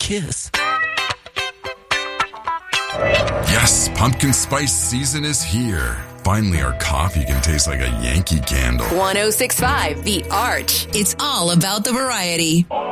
kiss. Yes, pumpkin spice season is here. Finally, our coffee can taste like a Yankee Candle. 106.5 The Arch. It's all about the variety.